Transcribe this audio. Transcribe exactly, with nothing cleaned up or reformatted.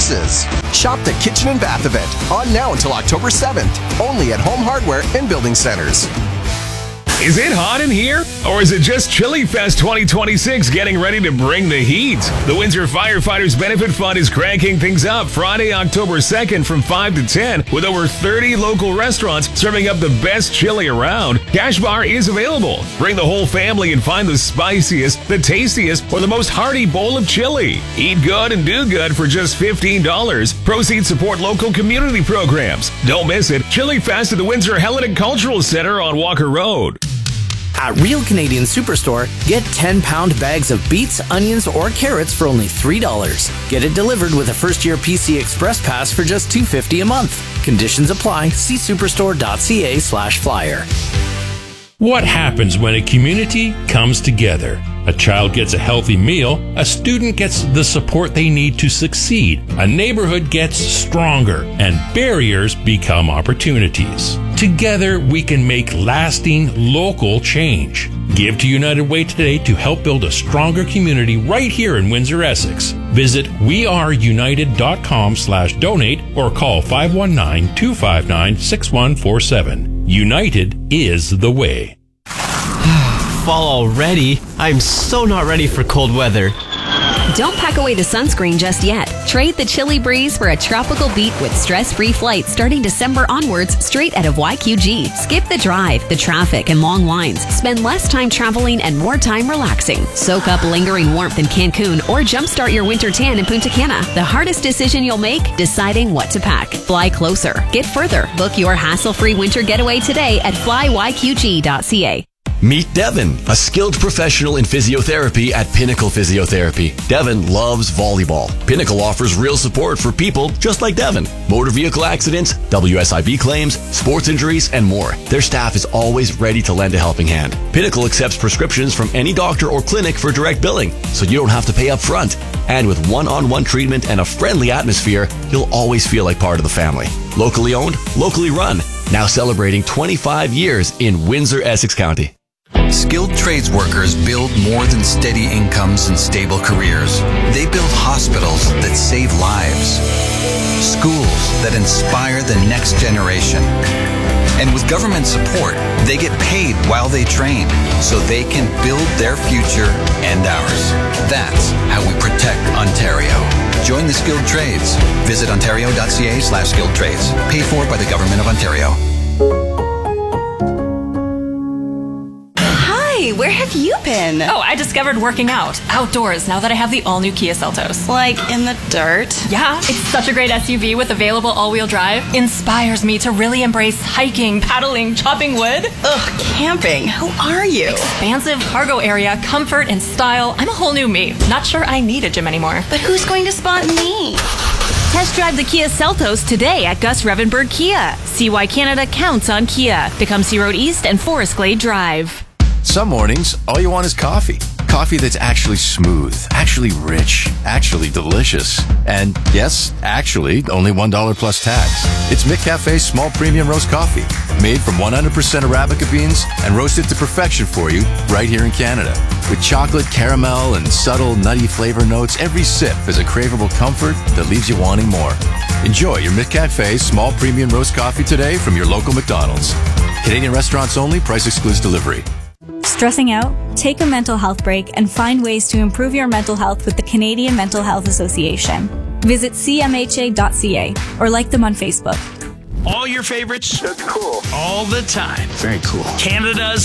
prices. Shop the Kitchen and Bath event on now until October seventh, only at Home Hardware and Building Centers. Is it hot in here? Or is it just Chili Fest twenty twenty-six getting ready to bring the heat? The Windsor Firefighters Benefit Fund is cranking things up Friday, October second from five to ten with over thirty local restaurants serving up the best chili around. Cash bar is available. Bring the whole family and find the spiciest, the tastiest, or the most hearty bowl of chili. Eat good and do good for just fifteen dollars. Proceeds support local community programs. Don't miss it. Chili Fest at the Windsor Hellenic Cultural Center on Walker Road. At Real Canadian Superstore, get ten pound bags of beets, onions, or carrots for only three dollars. Get it delivered with a first-year P C Express Pass for just two dollars and fifty cents a month. Conditions apply. See superstore.ca slash flyer. What happens when a community comes together? A child gets a healthy meal, a student gets the support they need to succeed, a neighborhood gets stronger, and barriers become opportunities. Together, we can make lasting local change. Give to United Way today to help build a stronger community right here in Windsor, Essex. Visit weareunited.com slash donate or call five one nine, two five nine, six one four seven. United is the way. Fall already? I'm so not ready for cold weather. Don't pack away the sunscreen just yet. Trade the chilly breeze for a tropical beat with stress-free flights starting December onwards straight out of Y Q G. Skip the drive, the traffic, and long lines. Spend less time traveling and more time relaxing. Soak up lingering warmth in Cancun or jumpstart your winter tan in Punta Cana. The hardest decision you'll make? Deciding what to pack. Fly closer. Get further. Book your hassle-free winter getaway today at fly y q g dot c a. Meet Devin, a skilled professional in physiotherapy at Pinnacle Physiotherapy. Devin loves volleyball. Pinnacle offers real support for people just like Devin. Motor vehicle accidents, W S I B claims, sports injuries, and more. Their staff is always ready to lend a helping hand. Pinnacle accepts prescriptions from any doctor or clinic for direct billing, so you don't have to pay up front. And with one-on-one treatment and a friendly atmosphere, you'll always feel like part of the family. Locally owned, locally run. Now celebrating twenty-five years in Windsor, Essex County. Skilled trades workers build more than steady incomes and stable careers. They build hospitals that save lives, schools that inspire the next generation. And with government support, they get paid while they train, so they can build their future and ours. That's how we protect Ontario. Join the skilled trades. Visit ontario.ca slash skilled trades. Paid for by the Government of Ontario. Where have you been? Oh, I discovered working out outdoors now that I have the all-new Kia Seltos. Like in the dirt? Yeah, it's such a great S U V with available all-wheel drive. Inspires me to really embrace hiking, paddling, chopping wood. Ugh, camping. Who are you? Expansive cargo area, comfort and style. I'm a whole new me. Not sure I need a gym anymore. But who's going to spot me? Test drive the Kia Seltos today at Gus Revenberg Kia. C Y Canada counts on Kia. Tecumseh Road East and Forest Glade Drive. Some mornings, all you want is coffee. Coffee that's actually smooth, actually rich, actually delicious. And yes, actually, only one dollar plus tax. It's McCafe's small premium roast coffee, made from one hundred percent Arabica beans and roasted to perfection for you right here in Canada. With chocolate, caramel, and subtle nutty flavor notes, every sip is a craveable comfort that leaves you wanting more. Enjoy your McCafe small premium roast coffee today from your local McDonald's. Canadian restaurants only, price excludes delivery. Stressing out? Take a mental health break and find ways to improve your mental health with the Canadian Mental Health Association. Visit c m h a dot c a or like them on Facebook. All your favorites. That's cool. All the time. Very cool. Canada's